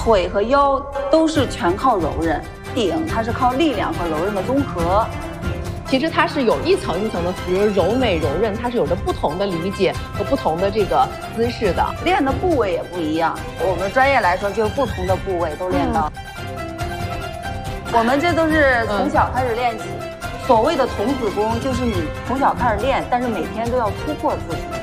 腿和腰都是全靠柔韧，顶它是靠力量和柔韧的综合。 其实它是有一层一层的，比如柔美、柔韧，它是有着不同的理解和不同的这个姿势的， 练的部位也不一样。我们专业来说，就是不同的部位都练到。我们这都是从小开始练起。所谓的童子功，就是你从小开始练，但是每天都要突破自己。